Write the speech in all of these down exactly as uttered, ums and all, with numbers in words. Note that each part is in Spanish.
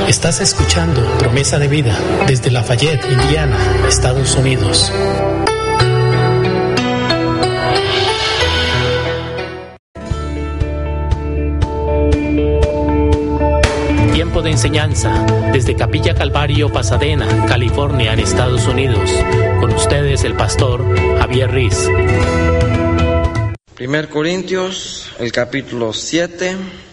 Estás escuchando Promesa de Vida desde Lafayette, Indiana, Estados Unidos. Tiempo de enseñanza desde Capilla Calvario, Pasadena, California, en Estados Unidos. Con ustedes el pastor Javier Riz. Primer Corintios, el capítulo siete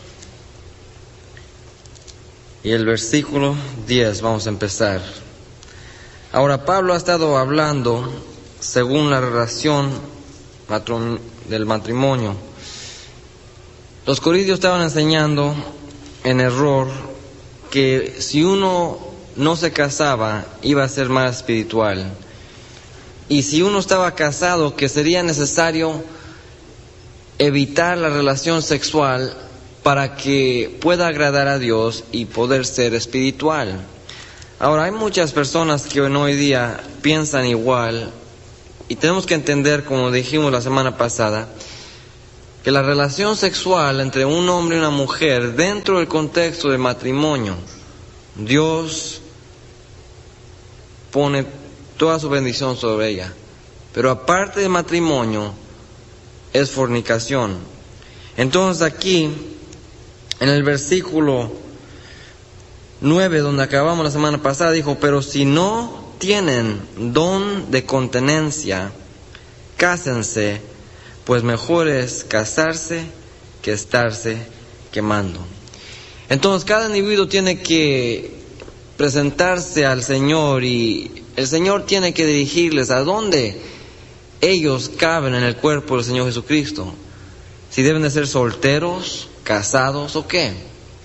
y el versículo diez. Vamos a empezar. Ahora, Pablo ha estado hablando según la relación del matrimonio. Los corintios estaban enseñando en error que si uno no se casaba iba a ser más espiritual, y si uno estaba casado que sería necesario evitar la relación sexual para que pueda agradar a Dios y poder ser espiritual. Ahora, hay muchas personas que hoy día piensan igual, y tenemos que entender, como dijimos la semana pasada, que la relación sexual entre un hombre y una mujer dentro del contexto del matrimonio, Dios pone toda su bendición sobre ella. Pero aparte del matrimonio, es fornicación. Entonces aquí, en el versículo nueve, donde acabamos la semana pasada, dijo: pero si no tienen don de continencia, cásense, pues mejor es casarse que estarse quemando. Entonces cada individuo tiene que presentarse al Señor, y el Señor tiene que dirigirles a dónde ellos caben en el cuerpo del Señor Jesucristo. Si deben de ser solteros, casados o qué.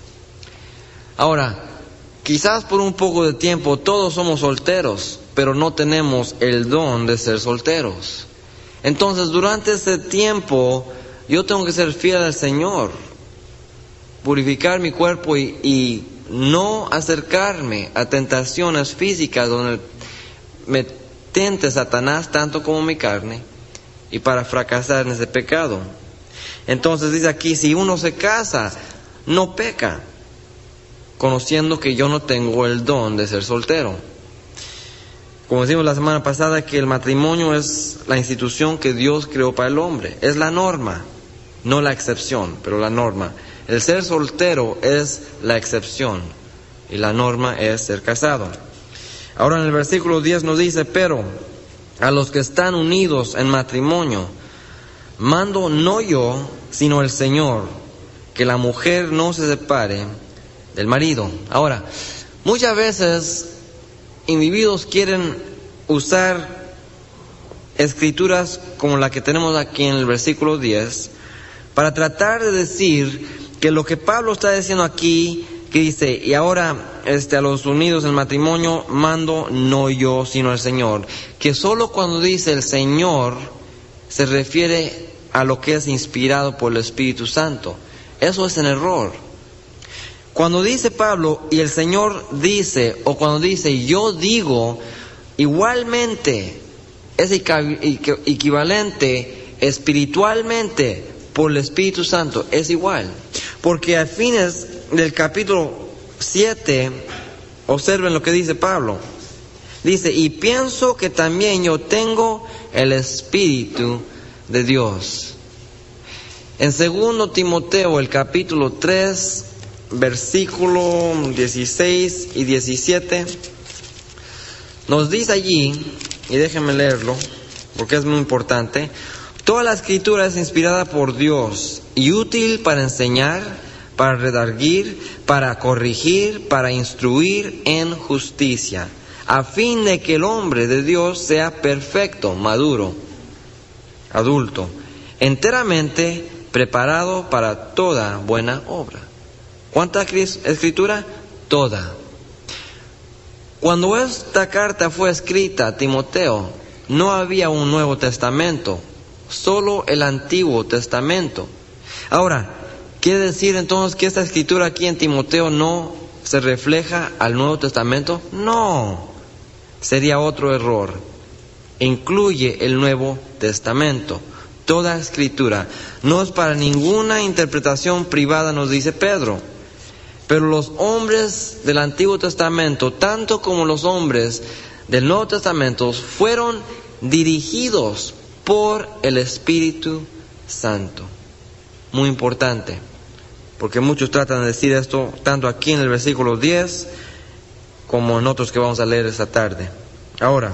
Ahora, quizás por un poco de tiempo todos somos solteros, pero no tenemos el don de ser solteros. Entonces, durante ese tiempo, yo tengo que ser fiel al Señor, purificar mi cuerpo y, y no acercarme a tentaciones físicas donde me tente Satanás tanto como mi carne, y para fracasar en ese pecado. Entonces dice aquí, si uno se casa, no peca, conociendo que yo no tengo el don de ser soltero. Como decimos la semana pasada, que el matrimonio es la institución que Dios creó para el hombre. Es la norma, no la excepción, pero la norma. El ser soltero es la excepción y la norma es ser casado. Ahora en el versículo diez nos dice: pero a los que están unidos en matrimonio, mando no yo, sino el Señor, que la mujer no se separe del marido. Ahora, muchas veces individuos quieren usar escrituras como la que tenemos aquí en el versículo diez para tratar de decir que lo que Pablo está diciendo aquí, que dice: y ahora este, a los unidos en matrimonio mando no yo, sino el Señor, que solo cuando dice el Señor se refiere a lo que es inspirado por el Espíritu Santo. Eso es un error. Cuando dice Pablo y el Señor dice, o cuando dice yo digo, igualmente es equivalente espiritualmente por el Espíritu Santo, es igual. Porque a fines del capítulo siete, observen lo que dice Pablo. Dice: y pienso que también yo tengo el Espíritu de Dios. En segundo Timoteo, el capítulo tres, versículo dieciséis y diecisiete, nos dice allí, y déjenme leerlo porque es muy importante: toda la escritura es inspirada por Dios y útil para enseñar, para redarguir, para corregir, para instruir en justicia, a fin de que el hombre de Dios sea perfecto, maduro, adulto, enteramente preparado para toda buena obra. ¿Cuánta escritura? Toda. Cuando esta carta fue escrita a Timoteo, no había un Nuevo Testamento, solo el Antiguo Testamento. Ahora, ¿quiere decir entonces que esta escritura aquí en Timoteo no se refleja al Nuevo Testamento? No, sería otro error. Incluye el Nuevo Testamento. Toda escritura no es para ninguna interpretación privada, nos dice Pedro. Pero los hombres del Antiguo Testamento, tanto como los hombres del Nuevo Testamento, fueron dirigidos por el Espíritu Santo. Muy importante, porque muchos tratan de decir esto, tanto aquí en el versículo diez, como en otros que vamos a leer esta tarde. Ahora,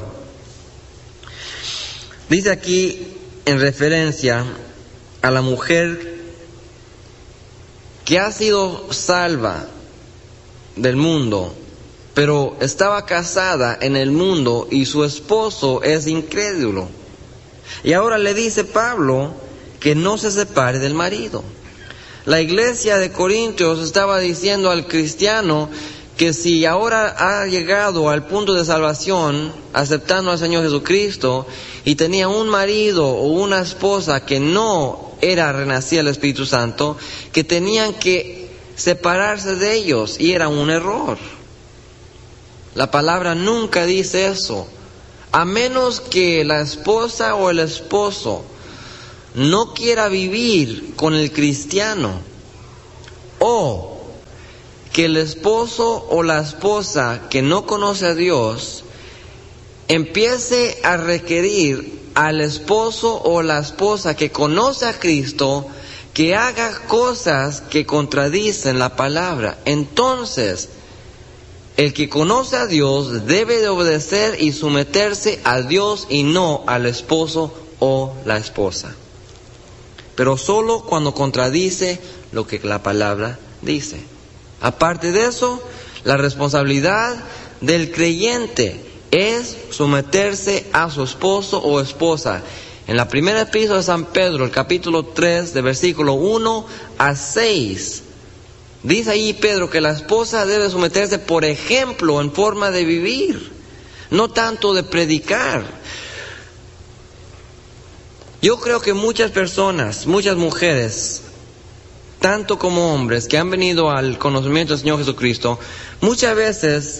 dice aquí en referencia a la mujer que ha sido salva del mundo, pero estaba casada en el mundo y su esposo es incrédulo. Y ahora le dice Pablo que no se separe del marido. La iglesia de Corintios estaba diciendo al cristiano que si ahora ha llegado al punto de salvación, aceptando al Señor Jesucristo, y tenía un marido o una esposa que no era renacida del Espíritu Santo, que tenían que separarse de ellos, y era un error. La palabra nunca dice eso, a menos que la esposa o el esposo no quiera vivir con el cristiano, o que el esposo o la esposa que no conoce a Dios empiece a requerir al esposo o la esposa que conoce a Cristo que haga cosas que contradicen la palabra. Entonces, el que conoce a Dios debe de obedecer y someterse a Dios y no al esposo o la esposa. Pero solo cuando contradice lo que la palabra dice. Aparte de eso, la responsabilidad del creyente es someterse a su esposo o esposa. En la primera epístola de San Pedro, el capítulo tres, de versículo uno a seis, dice ahí Pedro que la esposa debe someterse por ejemplo en forma de vivir, no tanto de predicar. Yo creo que muchas personas, muchas mujeres, tanto como hombres que han venido al conocimiento del Señor Jesucristo, muchas veces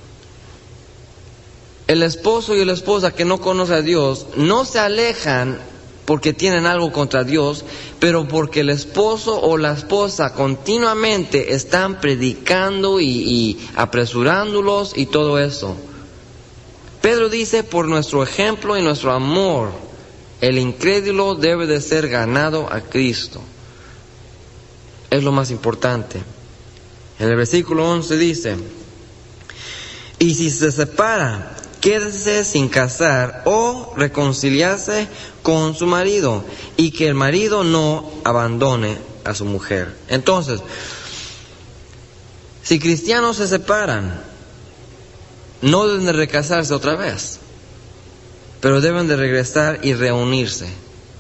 el esposo y la esposa que no conocen a Dios no se alejan porque tienen algo contra Dios, pero porque el esposo o la esposa continuamente están predicando y, y apresurándolos y todo eso. Pedro dice, por nuestro ejemplo y nuestro amor, el incrédulo debe de ser ganado a Cristo. Es lo más importante. En el versículo once dice, y si se separa, quédese sin casar o reconciliarse con su marido, y que el marido no abandone a su mujer. Entonces, si cristianos se separan, no deben de recasarse otra vez, pero deben de regresar y reunirse.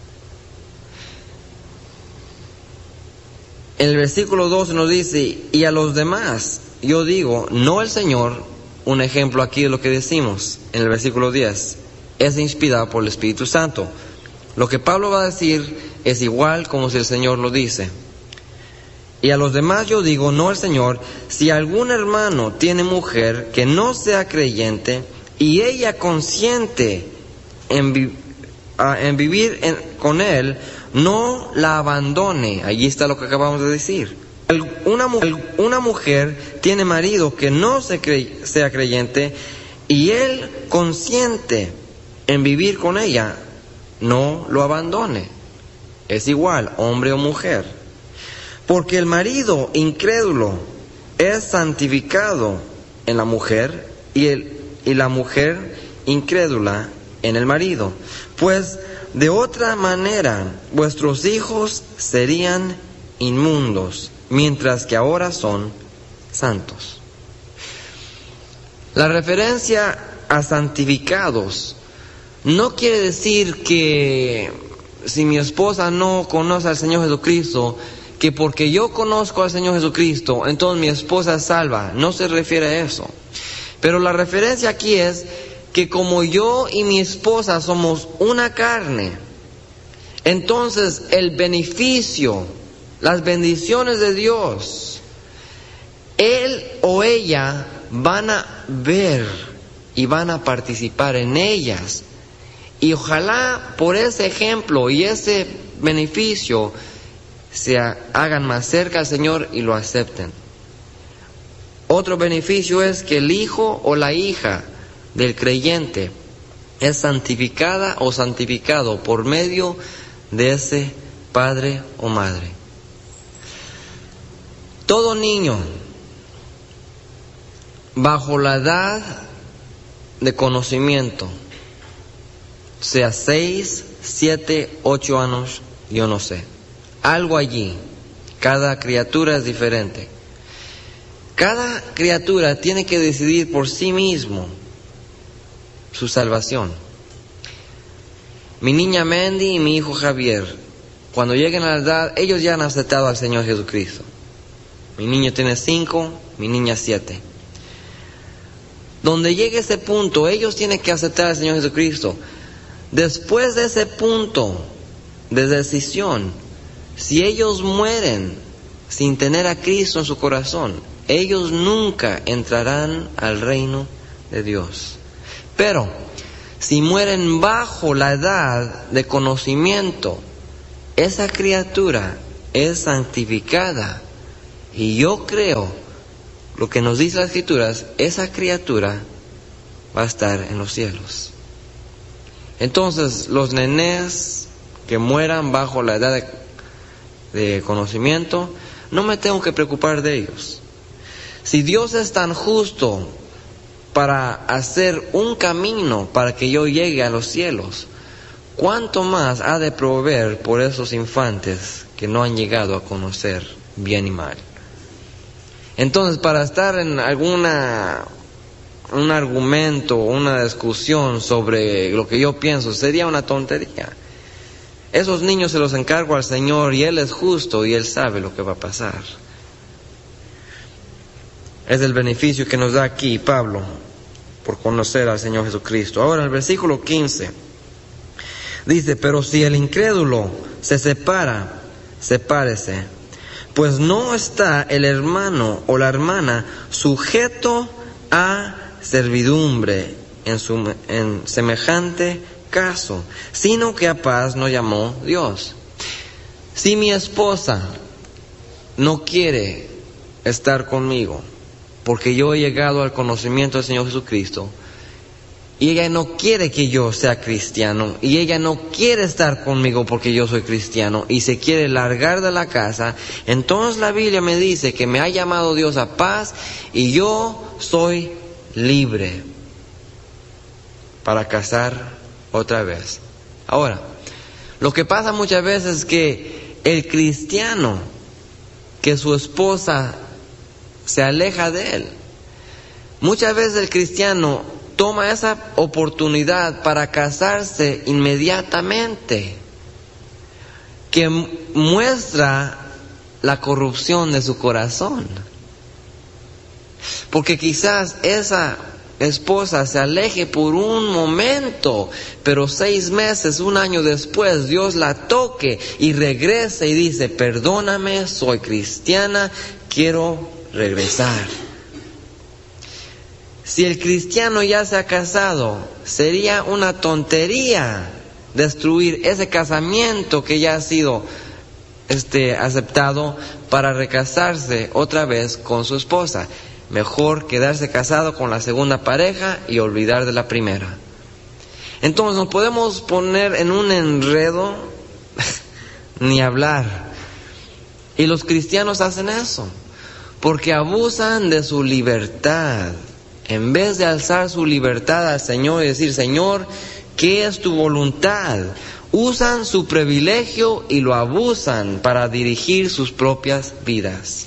En el versículo doce nos dice, y a los demás, yo digo, no el Señor, un ejemplo aquí de lo que decimos en el versículo diez, es inspirado por el Espíritu Santo. Lo que Pablo va a decir es igual como si el Señor lo dice. Y a los demás yo digo, no el Señor, si algún hermano tiene mujer que no sea creyente, y ella consiente en, vi- a, en vivir en, con él, no la abandone. Allí está lo que acabamos de decir. Una, una mujer tiene marido que no se crey, sea creyente, y él consiente en vivir con ella, no lo abandone. Es igual, hombre o mujer. Porque el marido incrédulo es santificado en la mujer, y, el, y la mujer incrédula en el marido. Pues de otra manera vuestros hijos serían inmundos, mientras que ahora son santos. La referencia a santificados no quiere decir que si mi esposa no conoce al Señor Jesucristo, que porque yo conozco al Señor Jesucristo, entonces mi esposa es salva. No se refiere a eso. Pero la referencia aquí es que como yo y mi esposa somos una carne, entonces el beneficio, las bendiciones de Dios, él o ella van a ver y van a participar en ellas. Y ojalá por ese ejemplo y ese beneficio se hagan más cerca al Señor y lo acepten. Otro beneficio es que el hijo o la hija del creyente es santificada o santificado por medio de ese padre o madre. Todo niño bajo la edad de conocimiento, sea seis, siete, ocho años, yo no sé, algo allí, cada criatura es diferente. Cada criatura tiene que decidir por sí mismo su salvación. Mi niña Mandy y mi hijo Javier, cuando lleguen a la edad, ellos ya han aceptado al Señor Jesucristo. Mi niño tiene cinco, mi niña siete. Donde llegue ese punto, ellos tienen que aceptar al Señor Jesucristo. Después de ese punto de decisión, si ellos mueren sin tener a Cristo en su corazón, ellos nunca entrarán al reino de Dios. Pero si mueren bajo la edad de conocimiento, esa criatura es santificada. Y yo creo, lo que nos dice las Escrituras, esa criatura va a estar en los cielos. Entonces, los nenes que mueran bajo la edad de, de conocimiento, no me tengo que preocupar de ellos. Si Dios es tan justo para hacer un camino para que yo llegue a los cielos, ¿cuánto más ha de proveer por esos infantes que no han llegado a conocer bien y mal? Entonces, para estar en alguna un argumento, una discusión sobre lo que yo pienso, sería una tontería. Esos niños se los encargo al Señor y Él es justo y Él sabe lo que va a pasar. Es el beneficio que nos da aquí Pablo por conocer al Señor Jesucristo. Ahora, el versículo quince dice: pero si el incrédulo se separa, sepárese, pues no está el hermano o la hermana sujeto a servidumbre en, su, en semejante caso, sino que a paz nos llamó Dios. Si mi esposa no quiere estar conmigo porque yo he llegado al conocimiento del Señor Jesucristo, y ella no quiere que yo sea cristiano, y ella no quiere estar conmigo porque yo soy cristiano, y se quiere largar de la casa, entonces la Biblia me dice que me ha llamado Dios a paz, y yo soy libre para casar otra vez. Ahora, lo que pasa muchas veces es que el cristiano, que su esposa se aleja de él, muchas veces el cristiano toma esa oportunidad para casarse inmediatamente, que muestra la corrupción de su corazón. Porque quizás esa esposa se aleje por un momento, pero seis meses, un año después, Dios la toque y regrese y dice: perdóname, soy cristiana, quiero regresar. Si el cristiano ya se ha casado, sería una tontería destruir ese casamiento que ya ha sido este, aceptado para recasarse otra vez con su esposa. Mejor quedarse casado con la segunda pareja y olvidar de la primera. Entonces nos podemos poner en un enredo ni hablar. Y los cristianos hacen eso porque abusan de su libertad. En vez de alzar su libertad al Señor y decir: Señor, ¿qué es tu voluntad?, usan su privilegio y lo abusan para dirigir sus propias vidas.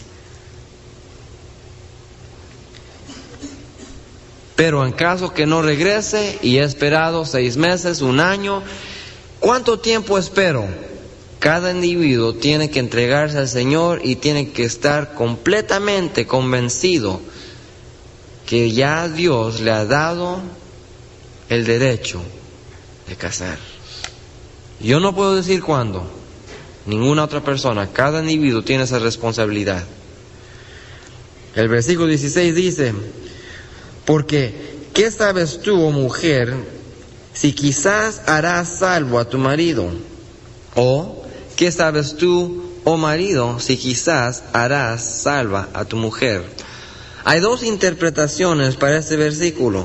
Pero en caso que no regrese y he esperado seis meses, un año, ¿cuánto tiempo espero? Cada individuo tiene que entregarse al Señor y tiene que estar completamente convencido que ya Dios le ha dado el derecho de casar. Yo no puedo decir cuándo, ninguna otra persona, cada individuo tiene esa responsabilidad. El versículo dieciséis dice: porque, ¿qué sabes tú, oh mujer, si quizás harás salvo a tu marido? O, ¿qué sabes tú, oh marido, si quizás harás salva a tu mujer? Hay dos interpretaciones para este versículo.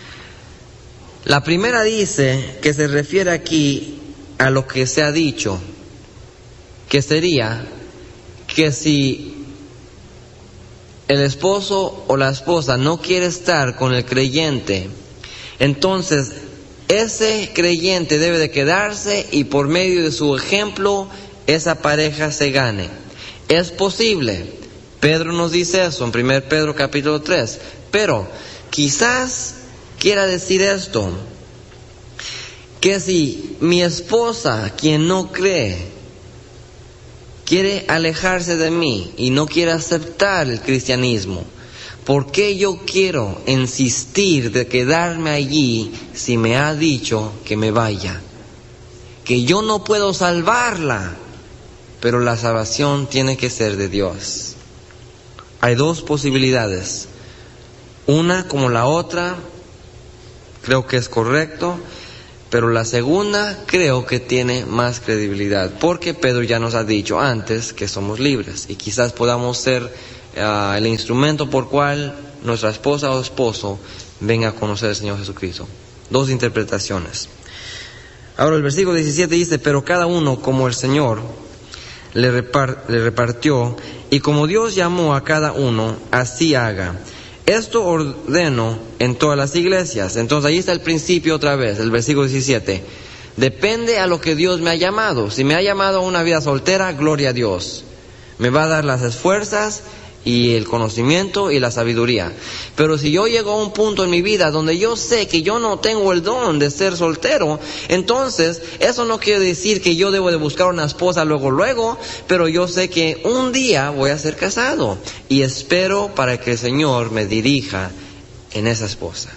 La primera dice que se refiere aquí a lo que se ha dicho, que sería que si el esposo o la esposa no quiere estar con el creyente, entonces ese creyente debe de quedarse y por medio de su ejemplo esa pareja se gane. Es posible, Pedro nos dice eso en primero Pedro capítulo tres, pero quizás quiera decir esto, que si mi esposa, quien no cree, quiere alejarse de mí y no quiere aceptar el cristianismo, ¿por qué yo quiero insistir de quedarme allí si me ha dicho que me vaya? Que yo no puedo salvarla, pero la salvación tiene que ser de Dios. Hay dos posibilidades. Una como la otra, creo que es correcto. Pero la segunda creo que tiene más credibilidad, porque Pedro ya nos ha dicho antes que somos libres y quizás podamos ser uh, el instrumento por cual nuestra esposa o esposo venga a conocer al Señor Jesucristo. Dos interpretaciones. Ahora el versículo diecisiete dice, pero cada uno como el Señor le, repar- le repartió y como Dios llamó a cada uno, así haga. Esto ordeno en todas las iglesias. Entonces ahí está el principio otra vez, el versículo diecisiete. Depende a lo que Dios me ha llamado. Si me ha llamado a una vida soltera, gloria a Dios. Me va a dar las fuerzas y el conocimiento y la sabiduría. Pero si yo llego a un punto en mi vida donde yo sé que yo no tengo el don de ser soltero, entonces eso no quiere decir que yo debo de buscar una esposa luego luego, pero yo sé que un día voy a ser casado y espero para que el Señor me dirija en esa esposa.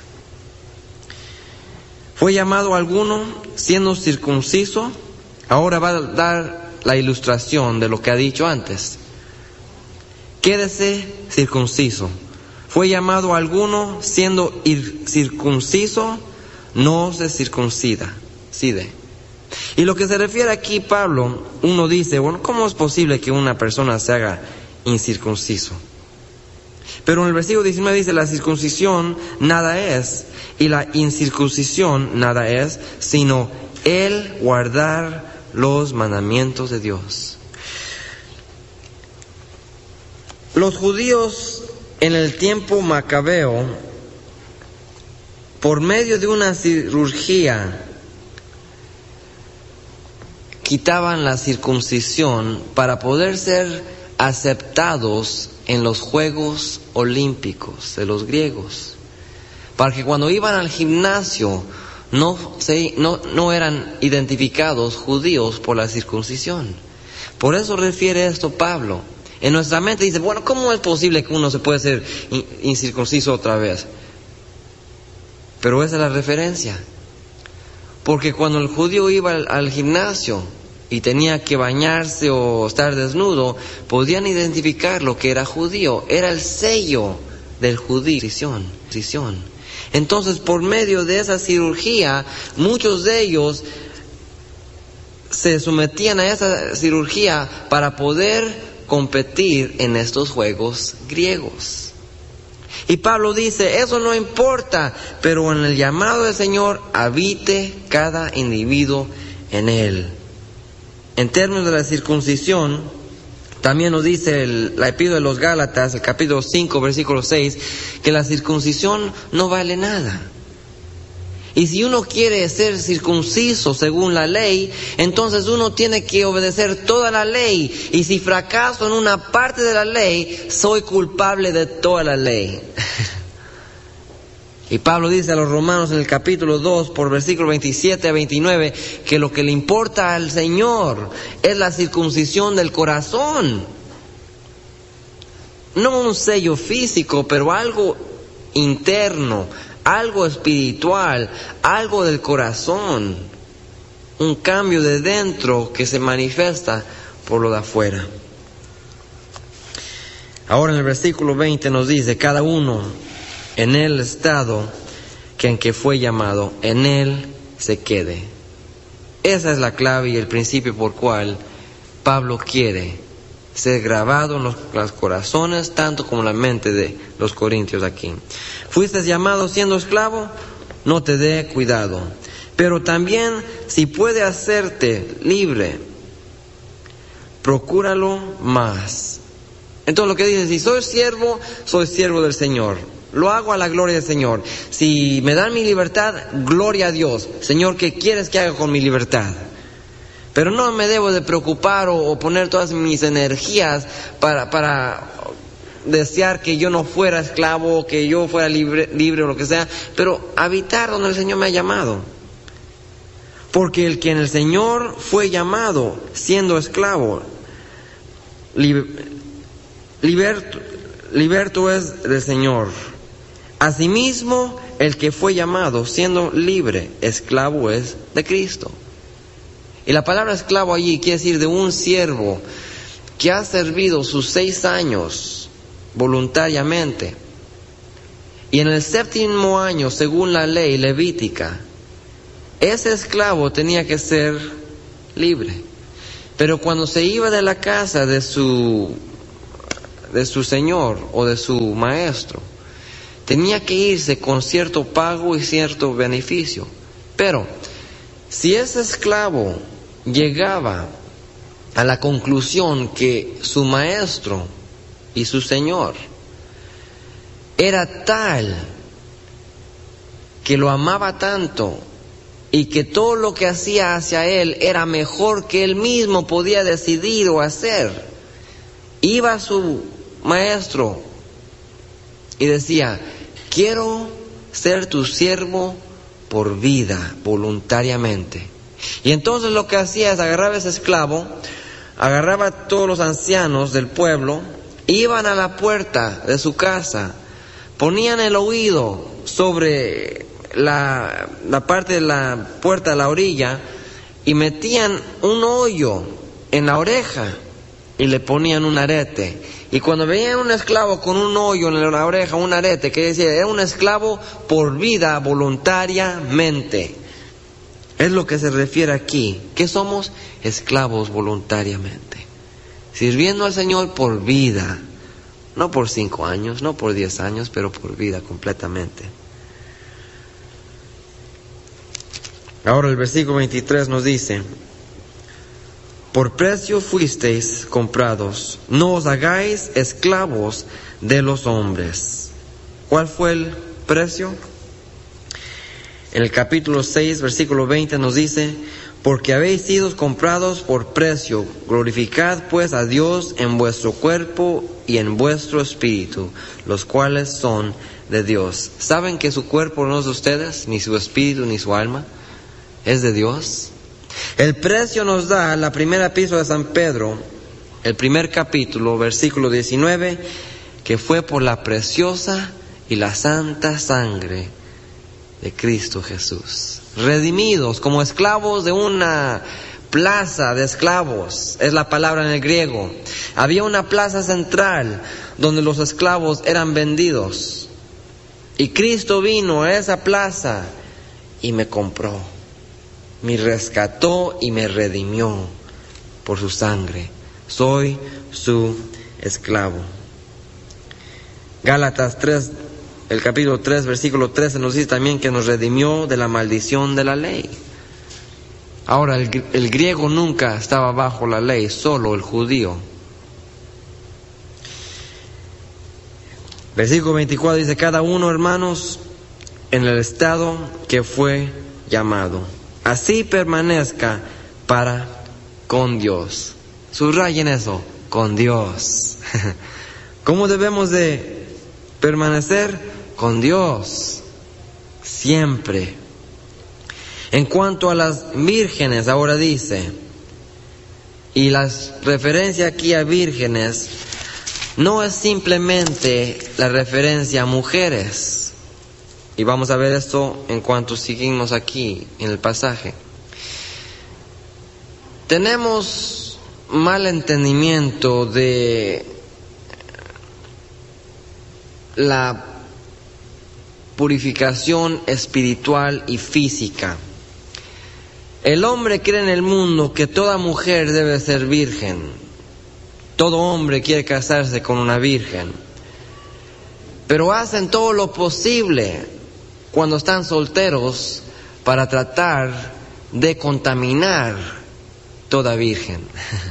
Fue llamado alguno siendo circunciso. Ahora va a dar la ilustración de lo que ha dicho antes. Quédese circunciso. Fue llamado alguno siendo circunciso, no se circuncida. Cide. Y lo que se refiere aquí Pablo, uno dice, bueno, ¿cómo es posible que una persona se haga incircunciso? Pero en el versículo diecinueve dice, la circuncisión nada es, y la incircuncisión nada es, sino el guardar los mandamientos de Dios. Los judíos en el tiempo macabeo, por medio de una cirugía, quitaban la circuncisión para poder ser aceptados en los Juegos Olímpicos de los griegos. Para que cuando iban al gimnasio no, se, no, no eran identificados judíos por la circuncisión. Por eso refiere esto Pablo. En nuestra mente dice, bueno, ¿cómo es posible que uno se puede ser incircunciso otra vez? Pero esa es la referencia. Porque cuando el judío iba al, al gimnasio y tenía que bañarse o estar desnudo, podían identificar lo que era judío. Era el sello del judío. Entonces, por medio de esa cirugía, muchos de ellos se sometían a esa cirugía para poder competir en estos juegos griegos. Y Pablo dice, eso no importa, pero en el llamado del Señor habite cada individuo en él. En términos de la circuncisión, también nos dice el, la epístola de los Gálatas, el capítulo cinco, versículo seis, que la circuncisión no vale nada. Y si uno quiere ser circunciso según la ley, entonces uno tiene que obedecer toda la ley. Y si fracaso en una parte de la ley, soy culpable de toda la ley. Y Pablo dice a los romanos en el capítulo dos, por versículo veintisiete a veintinueve, que lo que le importa al Señor es la circuncisión del corazón. No un sello físico, pero algo interno, algo espiritual, algo del corazón, un cambio de dentro que se manifiesta por lo de afuera. Ahora en el versículo veinte nos dice, cada uno en el estado que en que fue llamado, en él se quede. Esa es la clave y el principio por cual Pablo quiere ser grabado en los, los corazones, tanto como en la mente de los corintios aquí. ¿Fuiste llamado siendo esclavo? No te dé cuidado. Pero también, si puede hacerte libre, procúralo más. Entonces lo que dice, si soy siervo, soy siervo del Señor. Lo hago a la gloria del Señor. Si me dan mi libertad, gloria a Dios. Señor, ¿qué quieres que haga con mi libertad? Pero no me debo de preocupar o, o poner todas mis energías para, para desear que yo no fuera esclavo, que yo fuera libre, libre o lo que sea, pero habitar donde el Señor me ha llamado. Porque el que en el Señor fue llamado siendo esclavo, liber, liberto, liberto es del Señor. Asimismo, el que fue llamado siendo libre, esclavo es de Cristo. Y la palabra esclavo allí quiere decir de un siervo que ha servido sus seis años voluntariamente. Y en el séptimo año, según la ley levítica, ese esclavo tenía que ser libre. Pero cuando se iba de la casa de su, de su señor o de su maestro, tenía que irse con cierto pago y cierto beneficio. Pero si ese esclavo llegaba a la conclusión que su maestro y su señor era tal que lo amaba tanto y que todo lo que hacía hacia él era mejor que él mismo podía decidir o hacer, iba a su maestro y decía, quiero ser tu siervo por vida, voluntariamente. Y entonces lo que hacía es agarraba a ese esclavo, agarraba a todos los ancianos del pueblo, iban a la puerta de su casa, ponían el oído sobre la, la parte de la puerta de la orilla y metían un hoyo en la oreja y le ponían un arete. Y cuando veían un esclavo con un hoyo en la oreja, un arete, que decía, era un esclavo por vida, voluntariamente. Es lo que se refiere aquí, que somos esclavos voluntariamente, sirviendo al Señor por vida, no por cinco años, no por diez años, pero por vida completamente. Ahora el versículo veintitrés nos dice, por precio fuisteis comprados, no os hagáis esclavos de los hombres. ¿Cuál fue el precio? En el capítulo seis, versículo veinte nos dice, porque habéis sido comprados por precio, glorificad pues a Dios en vuestro cuerpo y en vuestro espíritu, los cuales son de Dios. ¿Saben que su cuerpo no es de ustedes, ni su espíritu, ni su alma? Es de Dios. El precio nos da la primera epístola de San Pedro, el primer capítulo, versículo diecinueve, que fue por la preciosa y la santa sangre de Cristo Jesús. Redimidos como esclavos de una plaza de esclavos, es la palabra en el griego. Había una plaza central donde los esclavos eran vendidos. Y Cristo vino a esa plaza y me compró, me rescató y me redimió por su sangre. Soy su esclavo. Gálatas tres, el capítulo tres, versículo trece nos dice también que nos redimió de la maldición de la ley. Ahora, el, el griego nunca estaba bajo la ley, solo el judío. Versículo veinticuatro dice, cada uno, hermanos, en el estado que fue llamado, así permanezca para con Dios. Subrayen eso, con Dios. ¿Cómo debemos de permanecer? Con Dios, siempre. En cuanto a las vírgenes, ahora dice, y la referencia aquí a vírgenes no es simplemente la referencia a mujeres. Y vamos a ver esto en cuanto seguimos aquí en el pasaje. Tenemos mal entendimiento de la purificación espiritual y física. El hombre cree en el mundo que toda mujer debe ser virgen. todo hombre quiere casarse con una virgen, pero hacen todo lo posible cuando están solteros para tratar de contaminar toda virgen.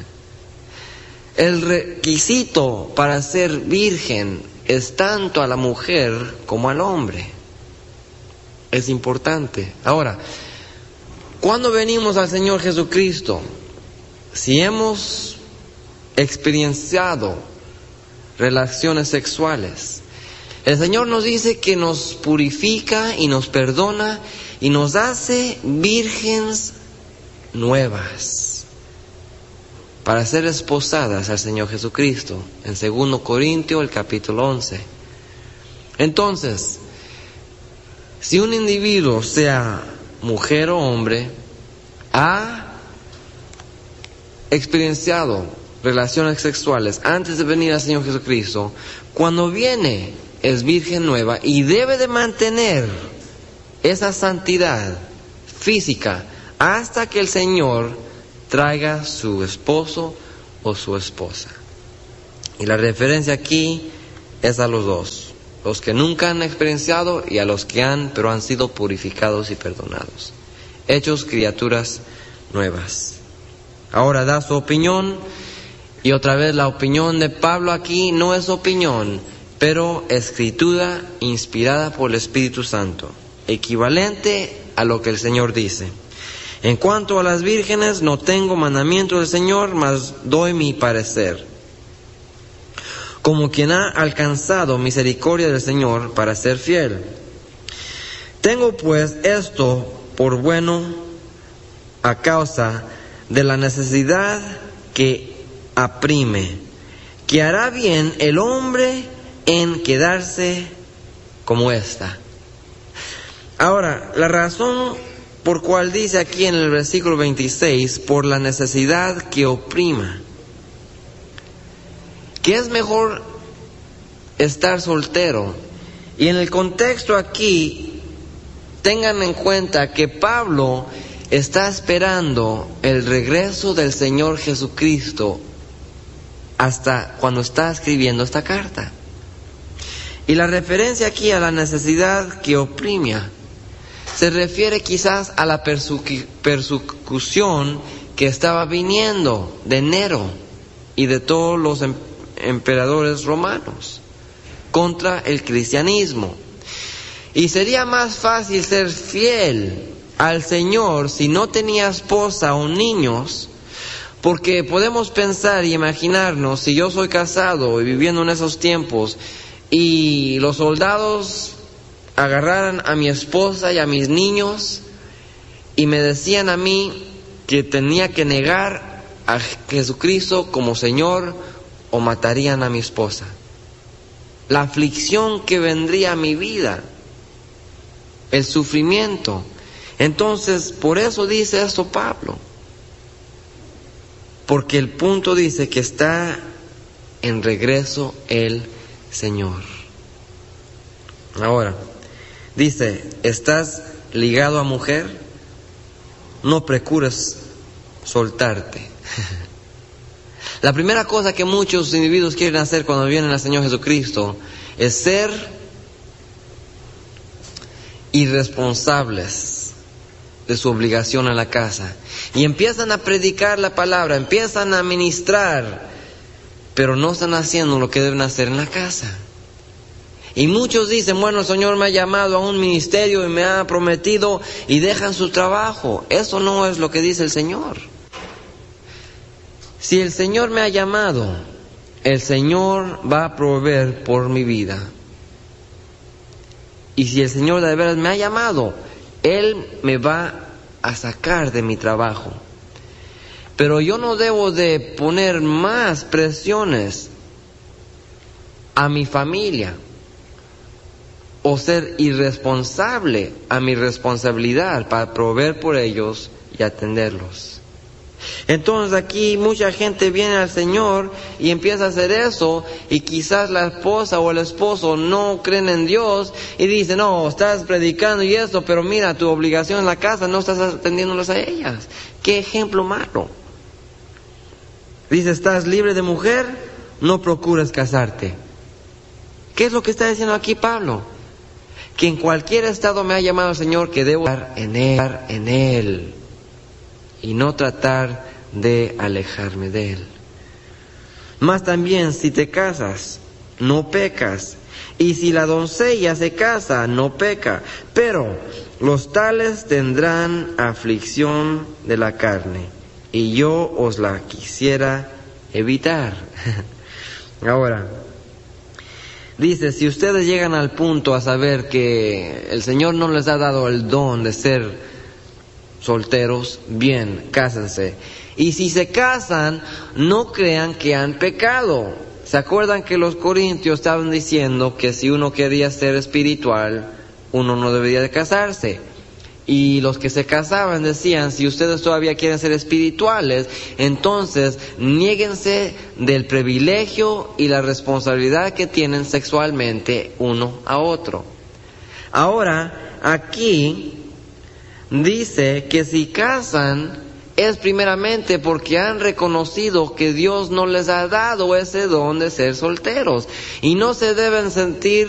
El requisito para ser virgen es tanto a la mujer como al hombre. Es importante. Ahora, cuando venimos al Señor Jesucristo, si hemos experienciado relaciones sexuales, el Señor nos dice que nos purifica y nos perdona y nos hace vírgenes nuevas para ser esposadas al Señor Jesucristo, en segundo Corintios, el capítulo once. Entonces, si un individuo, sea mujer o hombre, ha experienciado relaciones sexuales antes de venir al Señor Jesucristo, cuando viene es virgen nueva y debe de mantener esa santidad física hasta que el Señor traiga su esposo o su esposa. Y la referencia aquí es a los dos, los que nunca han experienciado y a los que han, pero han sido purificados y perdonados, hechos criaturas nuevas. Ahora da su opinión, y otra vez la opinión de Pablo aquí no es opinión, pero escritura inspirada por el Espíritu Santo, equivalente a lo que el Señor dice. En cuanto a las vírgenes, no tengo mandamiento del Señor, mas doy mi parecer, como quien ha alcanzado misericordia del Señor para ser fiel. Tengo pues esto por bueno a causa de la necesidad que aprime, que hará bien el hombre en quedarse como ésta. Ahora, la razón por cual dice aquí en el versículo veintiséis, por la necesidad que oprima, que es mejor estar soltero. Y en el contexto aquí, tengan en cuenta que Pablo está esperando el regreso del Señor Jesucristo hasta cuando está escribiendo esta carta. Y la referencia aquí a la necesidad que oprimía se refiere quizás a la persecu- persecución que estaba viniendo de Nero y de todos los em- emperadores romanos contra el cristianismo. Y sería más fácil ser fiel al Señor si no tenía esposa o niños, porque podemos pensar y imaginarnos, si yo soy casado y viviendo en esos tiempos y los soldados agarraran a mi esposa y a mis niños y me decían a mí que tenía que negar a Jesucristo como Señor o matarían a mi esposa. La aflicción que vendría a mi vida, el sufrimiento. Entonces, por eso dice esto Pablo, porque el punto dice que está en regreso el Señor. Ahora, dice, ¿estás ligado a mujer? No procures soltarte. La primera cosa que muchos individuos quieren hacer cuando vienen al Señor Jesucristo es ser irresponsables de su obligación en la casa. Y empiezan a predicar la palabra, empiezan a ministrar, pero no están haciendo lo que deben hacer en la casa. Y muchos dicen, bueno, el Señor me ha llamado a un ministerio y me ha prometido, y dejan su trabajo. Eso no es lo que dice el Señor. Si el Señor me ha llamado, el Señor va a proveer por mi vida. Y si el Señor de veras me ha llamado, Él me va a sacar de mi trabajo. Pero yo no debo de poner más presiones a mi familia o ser irresponsable a mi responsabilidad para proveer por ellos y atenderlos. Entonces aquí mucha gente viene al Señor y empieza a hacer eso, y quizás la esposa o el esposo no creen en Dios y dicen, no, estás predicando y eso, pero mira, tu obligación en la casa no estás atendiéndolas a ellas. Qué ejemplo malo. Dice, estás libre de mujer, no procures casarte. ¿Qué es lo que está diciendo aquí Pablo? Que en cualquier estado me ha llamado el Señor, que debo estar en él, en él y no tratar de alejarme de él. Mas también si te casas, no pecas. Y si la doncella se casa, no peca. Pero los tales tendrán aflicción de la carne, y yo os la quisiera evitar. Ahora, dice, si ustedes llegan al punto a saber que el Señor no les ha dado el don de ser solteros, bien, cásense. Y si se casan, no crean que han pecado. ¿Se acuerdan que los corintios estaban diciendo que si uno quería ser espiritual, uno no debería de casarse? Y los que se casaban decían, si ustedes todavía quieren ser espirituales, entonces niéguense del privilegio y la responsabilidad que tienen sexualmente uno a otro. Ahora, aquí dice que si casan es primeramente porque han reconocido que Dios no les ha dado ese don de ser solteros y no se deben sentir